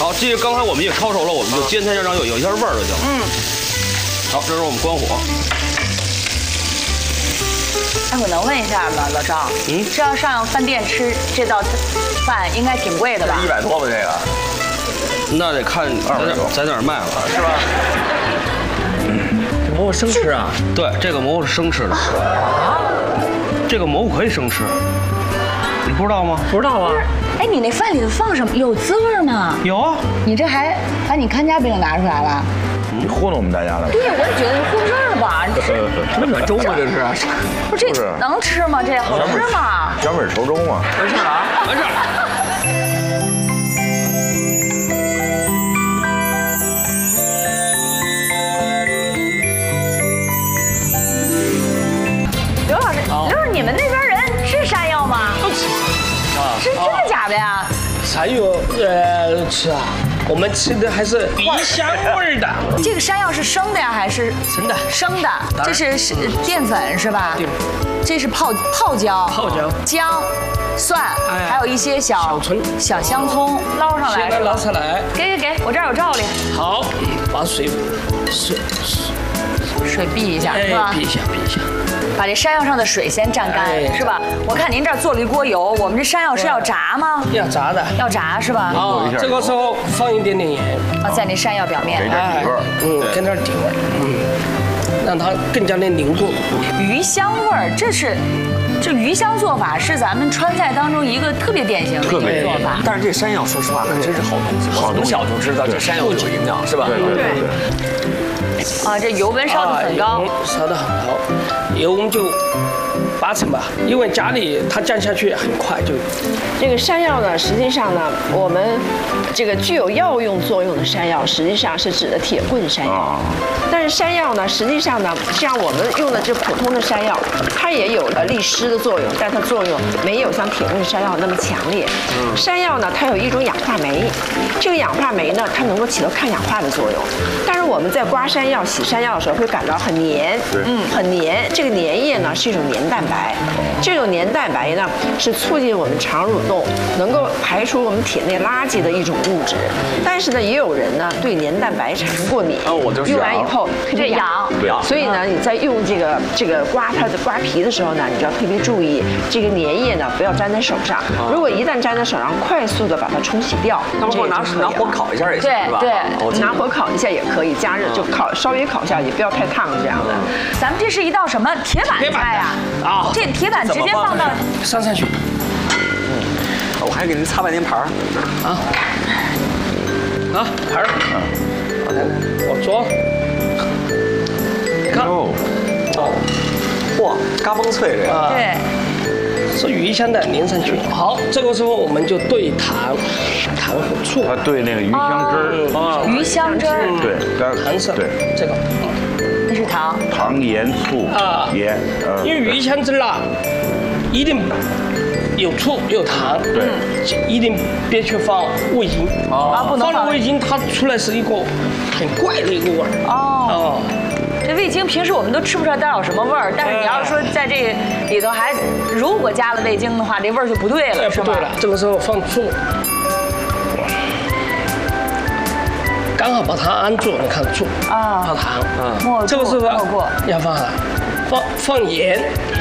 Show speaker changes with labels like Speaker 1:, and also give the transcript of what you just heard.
Speaker 1: 好，这个刚才我们也焯熟了，我们就煎它，让有一下味儿就行。好，这时候我们关火。
Speaker 2: 哎，我能问一下吗，老赵？这要上饭店吃这道饭，应该挺贵的吧
Speaker 3: ？100多吧，这个。
Speaker 1: 那得看在哪儿卖了，
Speaker 3: 是吧？
Speaker 4: 这蘑菇生吃啊？
Speaker 1: 对，这个蘑菇是生吃的。这个蘑菇可以生吃，你不知道吗？
Speaker 4: 不知道啊。
Speaker 2: 哎，你那饭里头放什么？有滋味吗？
Speaker 1: 有啊。
Speaker 2: 你这还把你看家饼拿出来了？
Speaker 3: 你糊弄我们大家了吧？
Speaker 2: 对，我也觉得糊这儿吧。
Speaker 4: 什么软粥吗？这是？
Speaker 2: 不是这能吃吗？这好吃吗？
Speaker 3: 原味稠粥嘛。
Speaker 4: 完事了，
Speaker 1: 完事儿。
Speaker 2: 刘老师，你们那边人吃山药吗？
Speaker 4: 不吃啊？
Speaker 2: 是真的假的呀？
Speaker 4: 山药吃啊，我们吃的还是鱼香味的。
Speaker 2: 这个山药是生的呀，还是
Speaker 4: 生的？
Speaker 2: 生的，这是淀粉是吧？
Speaker 4: 对。
Speaker 2: 这是泡椒，姜、蒜，还有一些小香葱，捞上来。
Speaker 4: 现在捞上来。
Speaker 2: 给，我这儿有罩哩。
Speaker 4: 好，把水
Speaker 2: 避一下，是吧？
Speaker 4: 避一下。
Speaker 2: 把这山药上的水先蘸干，是吧？我看您这儿做了一锅油，我们这山药是要炸吗？
Speaker 4: 要炸的。
Speaker 2: 要炸是吧？
Speaker 4: 哦，这个时候放一点点盐。
Speaker 2: 在那山药表面。
Speaker 3: 给点底味。
Speaker 4: 跟点底味。让它更加的凝固。
Speaker 2: 鱼香味儿，这鱼香做法是咱们川菜当中一个特别典型的一个做法。
Speaker 5: 但是这山药，说实话，还真是好东西。我从小就知道这山药有营养，是吧？
Speaker 3: 对。
Speaker 2: 啊，这油温烧得很高，
Speaker 4: 烧得很高，油温就8成吧，因为家里它降下去很快就。
Speaker 6: 这个山药呢，实际上呢，我们这个具有药用作用的山药，实际上是指的铁棍山药。但是山药呢，实际上呢，像我们用的这普通的山药，它也有利湿的作用，但它作用没有像铁棍山药那么强烈。山药呢，它有一种氧化酶，这个氧化酶呢，它能够起到抗氧化的作用。但是我们在刮山药、洗山药的时候，会感到很黏，很黏。这个粘液呢，是一种黏蛋白，这种黏蛋白呢，是促进我们肠蠕动，能够排除我们体内垃圾的一种物质。但是呢，也有人呢对黏蛋白产生过敏，用完以后特别痒，所以呢，你在用这个刮它的刮皮的时候呢，你就要特别注意这个粘液呢不要粘在手上。如果一旦粘在手上，快速的把它冲洗掉。
Speaker 5: 那么拿火烤一下也行，是吧？
Speaker 2: 对，
Speaker 6: 拿火烤一下也可以，加热就稍微烤一下，也不要太烫这样的。
Speaker 2: 咱们这是一道什么铁板菜呀？啊，这铁板直接放到
Speaker 4: 上去。
Speaker 5: 我还给您擦半天盘儿。
Speaker 4: 盘儿。我装。看。
Speaker 5: 哇，嘎嘣脆这个。
Speaker 2: 对。
Speaker 4: 是鱼香的淋上去。好，这个时候我们就兑糖和醋。
Speaker 3: 它兑那个鱼香汁儿。
Speaker 2: 鱼香汁儿。
Speaker 3: 对，
Speaker 4: 糖色。对，这个。
Speaker 2: 那是糖。
Speaker 3: 糖盐醋盐。
Speaker 4: 因为鱼香汁啦，一定有醋有糖。
Speaker 3: 对。
Speaker 4: 一定别去放味精。
Speaker 2: 不能
Speaker 4: 放了味精，它出来是一个很怪的一个味儿。
Speaker 2: 这味精平时我们都吃不出来它有什么味儿，但是你要是说在这里头还如果加了味精的话，这味儿就不对了，是吧？
Speaker 4: 不对了，这个时候放醋，刚好把它按住，你看醋放糖，
Speaker 2: 没
Speaker 4: 这个时候
Speaker 2: 过
Speaker 4: 要放啥？放盐，